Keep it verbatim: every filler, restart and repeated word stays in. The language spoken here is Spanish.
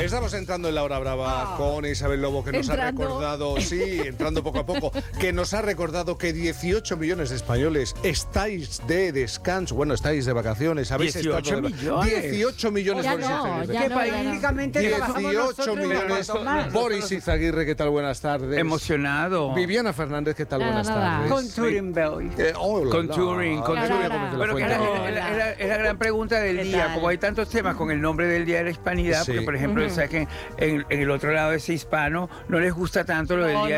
Estamos entrando en la hora brava Ah. con Isabel Lobo, que nos Entrando. ha recordado, sí, entrando poco a poco, que nos ha recordado que dieciocho millones de españoles estáis de descanso, bueno, estáis de vacaciones, habéis dieciocho estado de- millones. dieciocho millones, Ya Boris no, Izaguirre. ya Que no, ya no. paínicamente trabajamos dieciocho nosotros millones. un más. Boris Izaguirre, ¿qué tal? Buenas tardes. Emocionado. Viviana Fernández, ¿qué tal? Nada, Buenas nada. tardes. Con Turing Bell. Eh, hola, Con la- Turing, con Julia Turing. Gómez de la Bueno, que Fuente. era, era- era- era la gran pregunta del ¿Qué día, tal? como hay tantos temas con el nombre del Día de la Hispanidad, Sí. porque por ejemplo, Ujú. ¿sabes que en, en el otro lado de ese hispano no les gusta tanto lo del No, Día